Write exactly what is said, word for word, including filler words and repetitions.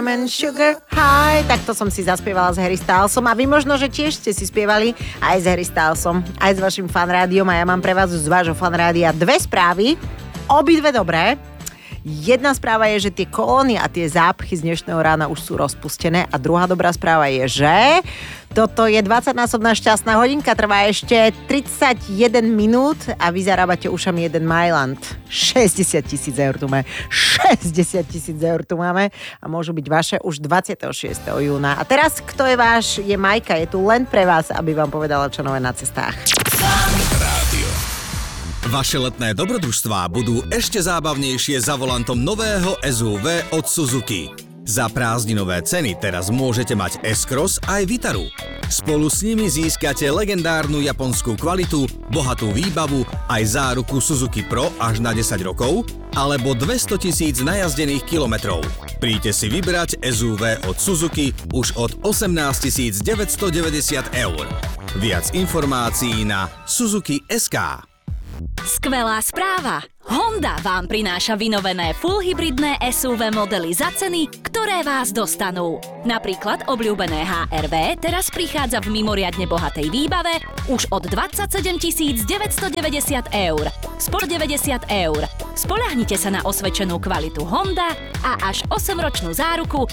Man Sugar High, takto som si zaspievala s Harry Stylesom a vy možno, že tiež ste si spievali aj s Harry Stylesom, aj s vašim fanrádiom a ja mám pre vás z vášho fanrádia dve správy, obidve dobré. Jedna správa je, že tie kolóny a tie zápchy z dnešného rána už sú rozpustené a druhá dobrá správa je, že toto je dvadsaťnásobná šťastná hodinka, trvá ešte tridsaťjeden minút a vy zarábate ušami jeden Mailand. šesťdesiat tisíc eur tu máme. šesťdesiat tisíc eur tu máme a môžu byť vaše už dvadsiateho šiesteho júna. A teraz, kto je váš, je Majka, je tu len pre vás, aby vám povedala, čo nové na cestách. Vaše letné dobrodružstvá budú ešte zábavnejšie za volantom nového es ú vé od Suzuki. Za prázdninové ceny teraz môžete mať S-Cross aj Vitaru. Spolu s nimi získate legendárnu japonskú kvalitu, bohatú výbavu, aj záruku Suzuki Pro až na desať rokov, alebo dvesto tisíc najazdených kilometrov. Príďte si vybrať es ú vé od Suzuki už od osemnásťtisíc deväťstodeväťdesiat eur. Viac informácií na Suzuki bodka es ká. Skvelá správa! Honda vám prináša vynovené full hybridné es ú vé modely za ceny, ktoré vás dostanú. Napríklad obľúbené há er vé teraz prichádza v mimoriadne bohatej výbave už od dvadsaťsedem tisíc deväťstodeväťdesiat eur. Spod deväťdesiat eur. Spoľahnite sa na osvedčenú kvalitu Honda a až osemročnú záruku